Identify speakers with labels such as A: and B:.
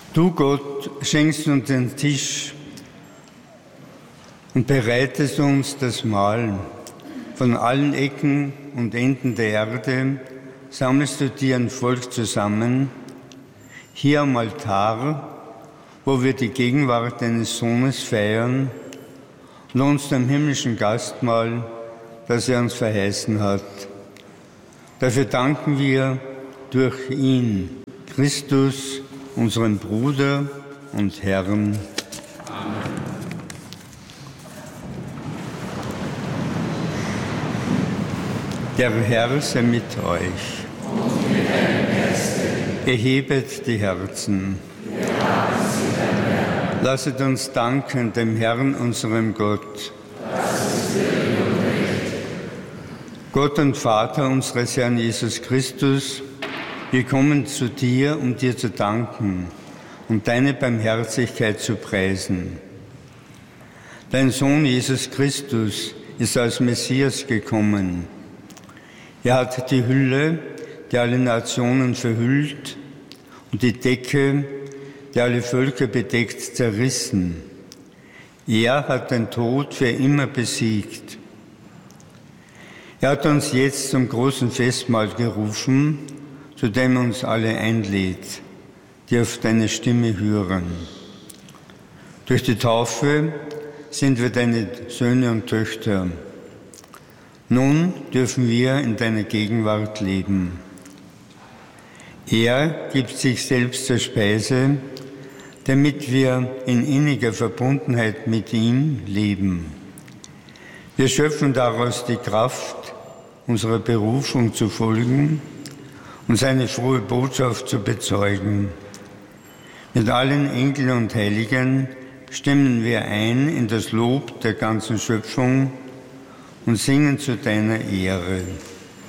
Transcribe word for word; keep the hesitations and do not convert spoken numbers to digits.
A: Du, Gott, schenkst uns den Tisch und bereitest uns das Mahl. Von allen Ecken und Enden der Erde sammelst du dir ein Volk zusammen, hier am Altar, wo wir die Gegenwart deines Sohnes feiern und uns dem himmlischen Gastmahl, das er uns verheißen hat. Dafür danken wir durch ihn, Christus, unseren Bruder und Herrn.
B: Amen.
A: Der Herr sei mit euch.
B: Und mit deinem Geiste.
A: Erhebet die Herzen.
B: Wir haben sie dein Herr.
A: Lasset uns danken dem Herrn, unserem Gott.
B: Das ist würdig und recht.
A: Gott und Vater unseres Herrn Jesus Christus, wir kommen zu dir, um dir zu danken und deine Barmherzigkeit zu preisen. Dein Sohn Jesus Christus ist als Messias gekommen. Er hat die Hülle, die alle Nationen verhüllt, und die Decke, die alle Völker bedeckt, zerrissen. Er hat den Tod für immer besiegt. Er hat uns jetzt zum großen Festmahl gerufen, zu dem uns alle einlädt, die auf deine Stimme hören. Durch die Taufe sind wir deine Söhne und Töchter. Nun dürfen wir in deiner Gegenwart leben. Er gibt sich selbst zur Speise, damit wir in inniger Verbundenheit mit ihm leben. Wir schöpfen daraus die Kraft, unserer Berufung zu folgen und seine frohe Botschaft zu bezeugen. Mit allen Engeln und Heiligen stimmen wir ein in das Lob der ganzen Schöpfung und singen zu deiner Ehre.